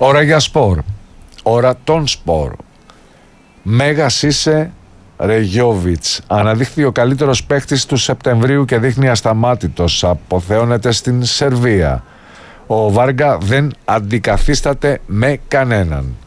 Ώρα για σπορ. Ώρα των σπορ. Μέγας είσαι Ρεγιόβιτς. Αναδείχθη ο καλύτερος παίκτης του Σεπτεμβρίου και δείχνει ασταμάτητος. Αποθεώνεται στην Σερβία. Ο Βάργα δεν αντικαθίσταται με κανέναν.